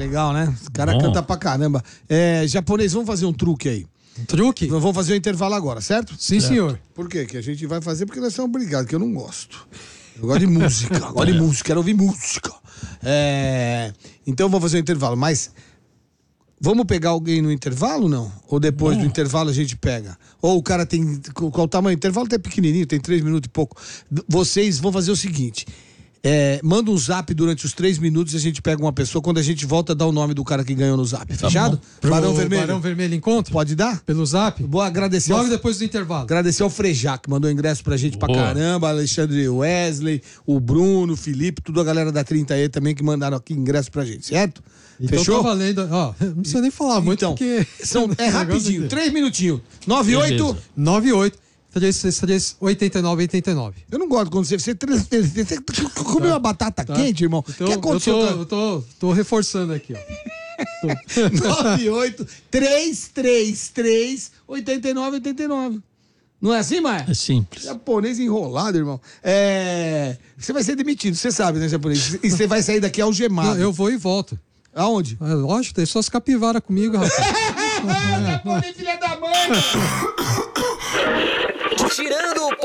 legal, né? Os caras cantam pra caramba. Japonês, vamos fazer um truque aí. Truque? Vamos fazer um intervalo agora, certo? Sim, senhor. Por quê? Que a gente vai fazer porque nós somos obrigados, que eu não gosto. Eu gosto de música, quero ouvir música. Então vamos fazer um intervalo, mas vamos pegar alguém no intervalo, não? Ou depois do intervalo a gente pega? Ou o cara tem... Qual o tamanho? O intervalo é pequenininho, tem 3 minutos e pouco. Vocês vão fazer o seguinte... manda um zap durante os 3 minutos e a gente pega uma pessoa. Quando a gente volta, dá o nome do cara que ganhou no zap. Fechado? Barão Vermelho. Barão Vermelho encontra? Pode dar? Pelo zap? Vou agradecer. Logo depois do intervalo. Agradecer ao Frejá, que mandou ingresso pra gente pra caramba. Alexandre Wesley, o Bruno, o Felipe, tudo a galera da 30E também que mandaram aqui ingresso pra gente, certo? Então fechou? Tá valendo. Ó, não precisa nem falar muito, então, porque... é rapidinho, 3 minutinhos. 98... 89. Eu não gosto quando você comeu uma batata quente, irmão. Então, o que aconteceu? Eu tô reforçando aqui, ó. 98-333-8989. Não é assim, Maia? É simples. Japonês enrolado, irmão. Você vai ser demitido, você sabe, né, japonês? E você vai sair daqui algemado. Não, eu vou e volto. Aonde? Lógico, tem só as capivaras comigo, rapaz. Japonês, filha da mãe! Tirando o